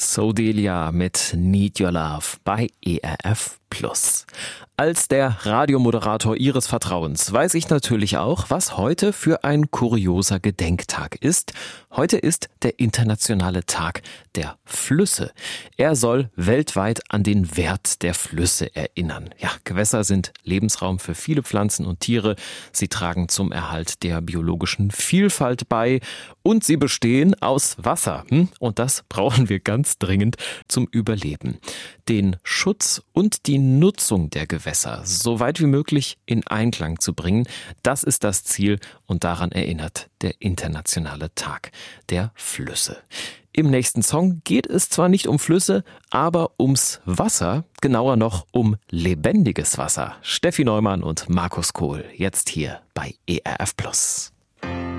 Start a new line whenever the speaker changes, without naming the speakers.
So Delia mit Need Your Love bei ERF Plus. Als der Radiomoderator Ihres Vertrauens weiß ich natürlich auch, was heute für ein kurioser Gedenktag ist. Heute ist der internationale Tag der Flüsse. Er soll weltweit an den Wert der Flüsse erinnern. Ja, Gewässer sind Lebensraum für viele Pflanzen und Tiere. Sie tragen zum Erhalt der biologischen Vielfalt bei und sie bestehen aus Wasser. Und das brauchen wir ganz dringend zum Überleben. Den Schutz und die Nutzung der Gewässer so weit wie möglich in Einklang zu bringen, das ist das Ziel und daran erinnert der internationale Tag der Flüsse. Im nächsten Song geht es zwar nicht um Flüsse, aber ums Wasser, genauer noch um lebendiges Wasser. Steffi Neumann und Markus Kohl, jetzt hier bei ERF Plus.